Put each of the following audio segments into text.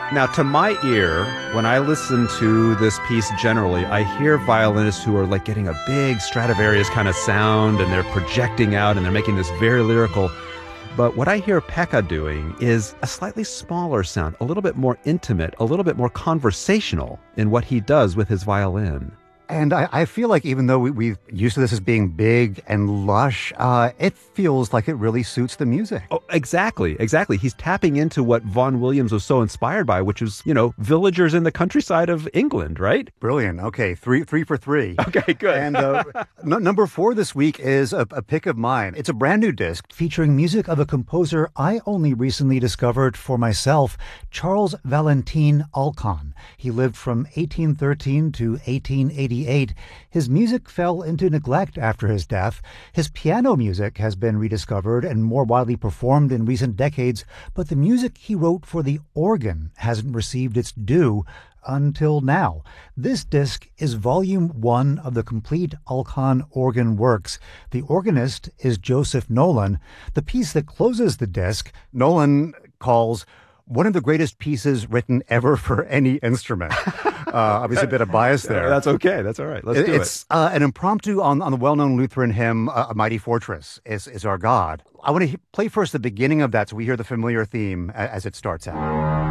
Now, to my ear, when I listen to this piece generally, I hear violinists who are like getting a big Stradivarius kind of sound and they're projecting out and they're making this very lyrical. But what I hear Pekka doing is a slightly smaller sound, a little bit more intimate, a little bit more conversational in what he does with his violin. And I feel like even though we're used to this as being big and lush, it feels like it really suits the music. Oh, exactly. He's tapping into what Vaughan Williams was so inspired by, which is, villagers in the countryside of England, right? Brilliant. Okay, three for three. Okay, good. And number 4 this week is a pick of mine. It's a brand new disc featuring music of a composer I only recently discovered for myself, Charles Valentin Alkan. He lived from 1813 to 1888. His music fell into neglect after his death. His piano music has been rediscovered and more widely performed in recent decades, but the music he wrote for the organ hasn't received its due until now. This disc is volume 1 of the complete Alkan organ works. The organist is Joseph Nolan. The piece that closes the disc, Nolan calls one of the greatest pieces written ever for any instrument. Obviously a bit of bias there. That's okay. That's all right. Let's do it. It's an impromptu on the well-known Lutheran hymn, A Mighty Fortress is Our God. I want to play first the beginning of that so we hear the familiar theme as it starts out.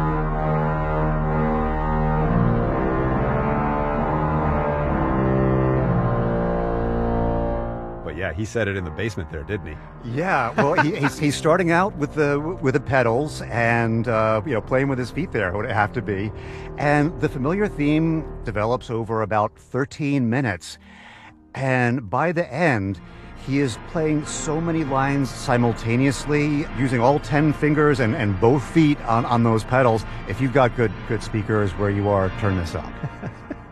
Yeah, he said it in the basement there, didn't he? Yeah, well, he's starting out with the pedals and playing with his feet there, would it have to be, and the familiar theme develops over about 13 minutes, and by the end, he is playing so many lines simultaneously, using all 10 fingers and both feet on those pedals. If you've got good speakers where you are, turn this up.